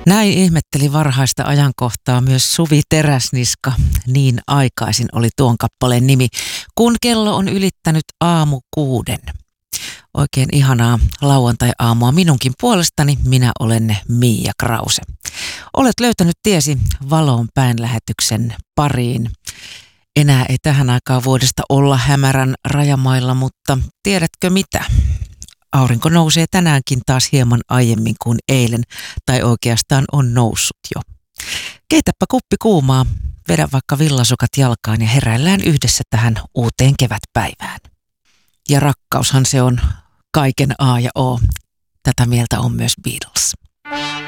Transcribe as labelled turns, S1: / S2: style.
S1: Näin ihmetteli varhaista ajankohtaa myös Suvi Teräsniska. Niin aikaisin oli tuon kappaleen nimi, kun kello on ylittänyt 6:00. Oikein ihanaa lauantai-aamua minunkin puolestani. Minä olen Miia Krause. Olet löytänyt tiesi Valoon päin -lähetyksen pariin. Enää ei tähän aikaan vuodesta olla hämärän rajamailla, mutta tiedätkö mitä? Aurinko nousee tänäänkin taas hieman aiemmin kuin eilen, tai oikeastaan on noussut jo. Keitäpä kuppi kuumaa, vedä vaikka villasukat jalkaan ja heräillään yhdessä tähän uuteen kevätpäivään. Ja rakkaushan se on kaiken A ja O. Tätä mieltä on myös Beatles.